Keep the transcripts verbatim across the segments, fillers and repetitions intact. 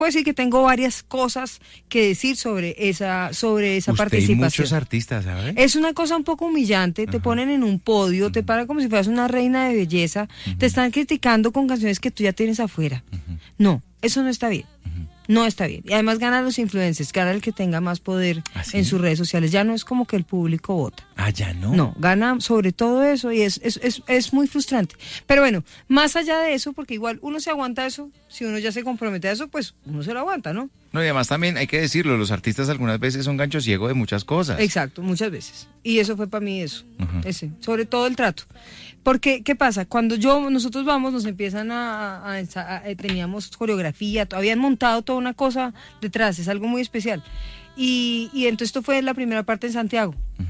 puedo decir que tengo varias cosas que decir sobre esa, sobre esa Usted participación. Y muchos artistas, ¿sabe? Es una cosa un poco humillante, te Ajá. ponen en un podio, uh-huh. te paran como si fueras una reina de belleza, uh-huh. te están criticando con canciones que tú ya tienes afuera. Uh-huh. No, eso no está bien. Uh-huh. No está bien. Y además ganan los influencers, gana el que tenga más poder ¿Ah, sí? en sus redes sociales. Ya no es como que el público vota. Ah, ya no. No, gana sobre todo eso y es, es, es, es muy frustrante. Pero bueno, más allá de eso, porque igual uno se aguanta eso, si uno ya se compromete a eso, pues uno se lo aguanta, ¿no? No, y además también hay que decirlo, los artistas algunas veces son gancho ciego de muchas cosas. Exacto, muchas veces. Y eso fue para mí eso, uh-huh. ese, sobre todo el trato. Porque, ¿qué pasa? Cuando yo, nosotros vamos, nos empiezan a, a, a, a teníamos coreografía, habían montado toda una cosa detrás, es algo muy especial. Y, y entonces esto fue la primera parte en Santiago. Uh-huh.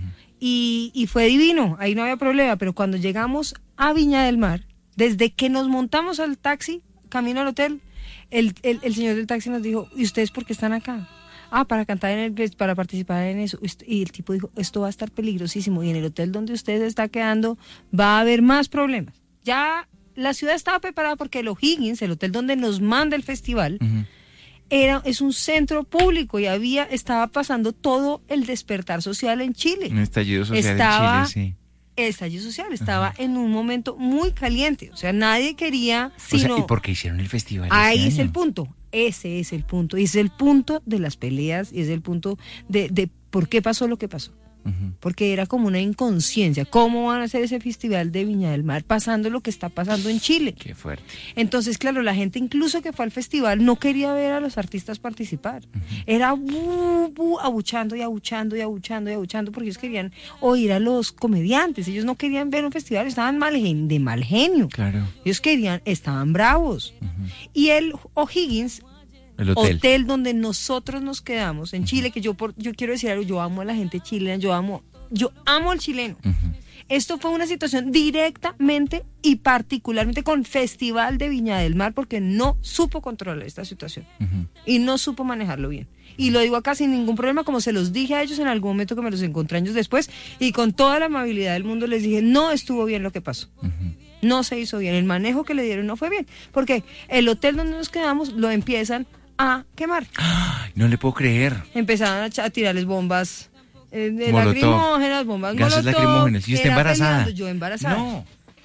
Y, y fue divino, ahí no había problema, pero cuando llegamos a Viña del Mar, desde que nos montamos al taxi, camino al hotel, el, el, el señor del taxi nos dijo, ¿y ustedes por qué están acá? Ah, para cantar en el, para participar en eso. Y el tipo dijo, esto va a estar peligrosísimo y en el hotel donde usted se está quedando va a haber más problemas. Ya la ciudad estaba preparada porque el O'Higgins, el hotel donde nos manda el festival, uh-huh. era, es un centro público y había, estaba pasando todo el despertar social en Chile. Un estallido social estaba, en Chile, sí. El estallido social estaba uh-huh. en un momento muy caliente, o sea, nadie quería, sino... O sea, ¿y por qué hicieron el festival Ahí este es año? el punto. Ese es el punto, y es el punto de las peleas, y es el punto de, de por qué pasó lo que pasó. Uh-huh. Porque era como una inconsciencia. ¿Cómo van a hacer ese festival de Viña del Mar pasando lo que está pasando en Chile? Qué fuerte. Entonces, claro, la gente incluso que fue al festival no quería ver a los artistas participar. Uh-huh. Era bu, bu, abuchando y abuchando y abuchando y abuchando porque ellos querían oír a los comediantes. Ellos no querían ver un festival, estaban mal gen- de mal genio. Claro. Ellos querían, estaban bravos. Uh-huh. Y el O'Higgins, el hotel. hotel donde nosotros nos quedamos en Chile, que yo por, yo quiero decir algo, yo amo a la gente chilena, yo amo, yo amo al chileno. Uh-huh. Esto fue una situación directamente y particularmente con Festival de Viña del Mar, porque no supo controlar esta situación uh-huh. y no supo manejarlo bien. Y lo digo acá sin ningún problema, como se los dije a ellos en algún momento que me los encontré años después, y con toda la amabilidad del mundo les dije, no estuvo bien lo que pasó. Uh-huh. No se hizo bien, el manejo que le dieron no fue bien, porque el hotel donde nos quedamos lo empiezan a quemar. Ay, no le puedo creer. Empezaron a, ch- a tirarles bombas eh, de Molotov. lacrimógenas, bombas gases molotov. lacrimógenas. ¿Y usted embarazada? Peleando, yo embarazada. No.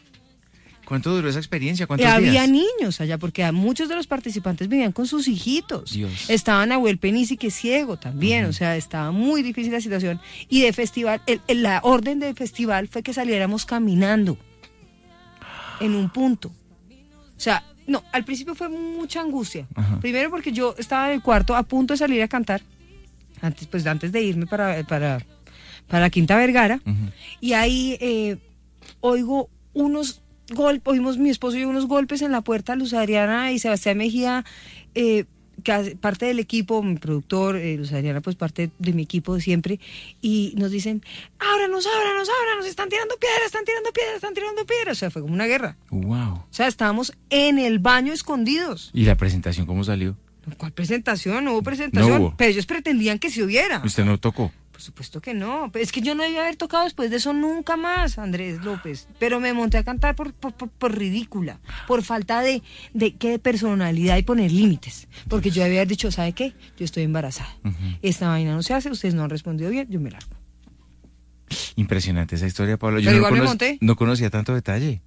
¿Cuánto duró esa experiencia? ¿Cuántos y había días? niños allá, porque muchos de los participantes vivían con sus hijitos. Dios. Estaban Nahuel Penisi, que es ciego también, uh-huh. o sea, estaba muy difícil la situación. Y de festival, el, el, la orden del festival fue que saliéramos caminando en un punto. O sea, no, al principio fue mucha angustia. Uh-huh. Primero porque yo estaba en el cuarto a punto de salir a cantar, antes pues antes de irme para, para, para la Quinta Vergara, uh-huh. y ahí eh, oigo unos golpes, oímos mi esposo y yo unos golpes en la puerta, Luz Adriana y Sebastián Mejía, eh, que hace parte del equipo, mi productor, eh, Luz Adriana, pues parte de mi equipo de siempre, y nos dicen, ábranos, ábranos, ábranos, están tirando piedras, están tirando piedras, están tirando piedras. O sea, fue como una guerra. Wow. O sea, estábamos en el baño escondidos. ¿Y la presentación cómo salió? ¿Cuál presentación? No hubo presentación. No hubo. Pero ellos pretendían que se hubiera. ¿Usted no tocó? Por supuesto que no. Es que yo no debía haber tocado después de eso nunca más, Andrés López. Pero me monté a cantar por, por, por, por ridícula, por falta de, de, ¿qué? de personalidad y poner límites. Porque yo debía haber dicho, ¿sabe qué? Yo estoy embarazada. Uh-huh. Esta vaina no se hace, ustedes no han respondido bien, yo me largo. Impresionante esa historia, Pablo. Yo pero no, igual cono- me monté. no conocía tanto detalle.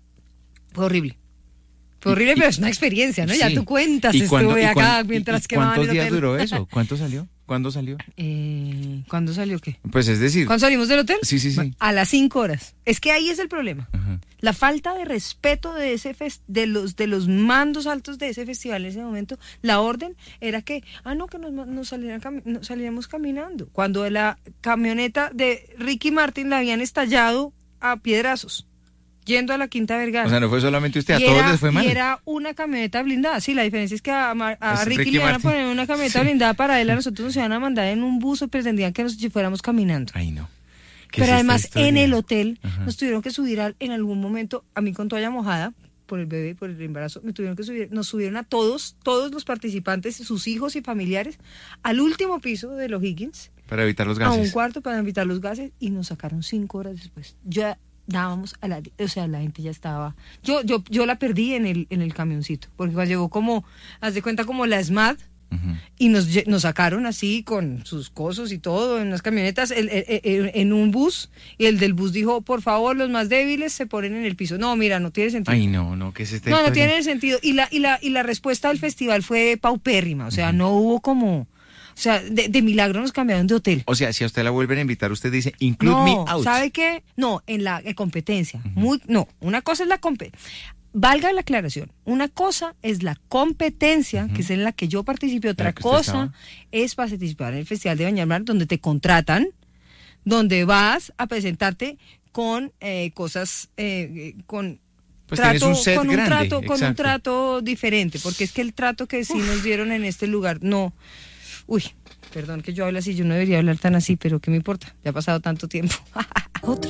Fue horrible. Fue horrible, y, pero es una experiencia, ¿no? Sí. Ya tú cuentas, ¿Y cuándo, estuve y acá cuándo, mientras y, que ¿Cuántos días duró eso? ¿Cuánto salió? ¿Cuándo salió? Eh, ¿Cuándo salió qué? Pues es decir... ¿Cuándo salimos del hotel? Sí, sí, sí. A las cinco horas. Es que ahí es el problema. Uh-huh. La falta de respeto de ese fest- de los de los mandos altos de ese festival en ese momento. La orden era que, ah, no, que nos, nos, salieran cami- nos saliéramos caminando. Cuando la camioneta de Ricky Martin la habían estallado a piedrazos. Yendo a la Quinta Vergara. O sea, no fue solamente usted, a y todos era, les fue mal. Y era una camioneta blindada. Sí, la diferencia es que a, Mar, a Ricky, Ricky le iban a Martin. poner una camioneta sí. blindada para él, a nosotros nos iban a mandar en un bus, o pretendían que nos fuéramos caminando. Ay, no. Pero además en el hotel Ajá. nos tuvieron que subir al, en algún momento, a mí con toalla mojada, por el bebé, por el embarazo, me tuvieron que subir, nos subieron a todos, todos los participantes, sus hijos y familiares, al último piso de los Higgins. Para evitar los gases. A un cuarto para evitar los gases, y nos sacaron cinco horas después. Ya dábamos a la, o sea, la gente ya estaba, yo yo yo la perdí en el en el camioncito, porque cuando llegó como, haz de cuenta como la S M A D, Uh-huh. Y nos, nos sacaron así con sus cosas y todo en las camionetas, el, el, el, en un bus, y el del bus dijo, por favor, los más débiles se ponen en el piso. No, mira, no tiene sentido. Ay, no, no, ¿qué es este? No, no tiene sentido. Y la, y la, y la respuesta del festival fue paupérrima, o sea, uh-huh. no hubo como... O sea, de, de milagro nos cambiaron de hotel. O sea, si a usted la vuelven a invitar, usted dice, include no, me out. ¿sabe qué? No, en la en competencia. Uh-huh. Muy, no, una cosa es la competencia. Valga la aclaración. Una cosa es la competencia, uh-huh. que es en la que yo participé. Otra cosa es participar en el Festival de Viña del Mar, donde te contratan, donde vas a presentarte con eh, cosas, eh, con... Pues trato, un set con un grande, trato, con un trato diferente, porque es que el trato que sí Uf. nos dieron en este lugar, no... Uy, perdón que yo hable así, yo no debería hablar tan así, pero ¿qué me importa? Ya ha pasado tanto tiempo.